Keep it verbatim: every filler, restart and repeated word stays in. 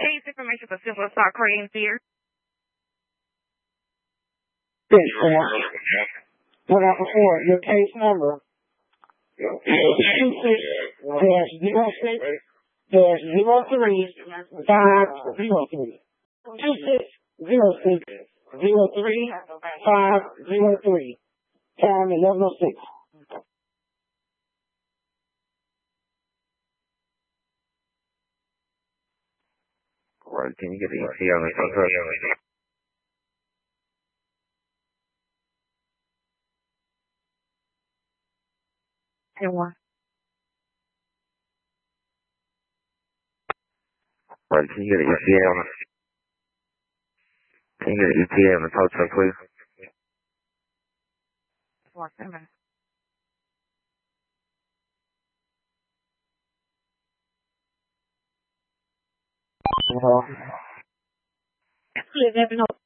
Case information for civil assault creating fear. Yes, sir. What I before, your case number two six dash zero six dash zero three five zero three. Two six zero six zero three five zero three. Time eleven oh six. Right, can you get the E T on the phone? Anyone? Right, can you get an E T A on the Can you get an E T A on the tow truck, please? One second. Hello. Please let me know.